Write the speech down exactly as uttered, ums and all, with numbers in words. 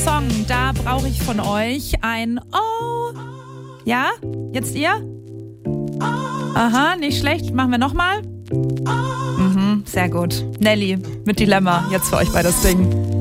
Song, da brauche ich von euch ein Oh. Ja? Jetzt ihr? Aha, nicht schlecht. Machen wir nochmal? Mhm, sehr gut. Nelly mit Dilemma, jetzt für euch bei das Ding.